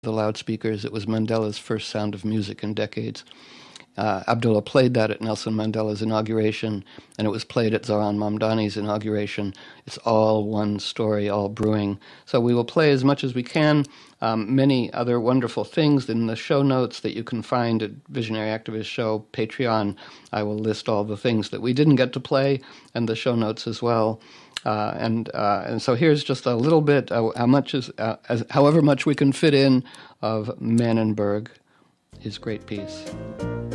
the loudspeakers. It was Mandela's first Sound of Music in decades. Abdullah played that at Nelson Mandela's inauguration, and it was played at Zoran Mamdani's inauguration. It's all one story, all brewing. So we will play as much as we can. Many other wonderful things in the show notes that you can find at Visionary Activist Show Patreon. I will list all the things that we didn't get to play and the show notes as well. And so here's just a little bit, however much we can fit in, of Manenberg, his great piece.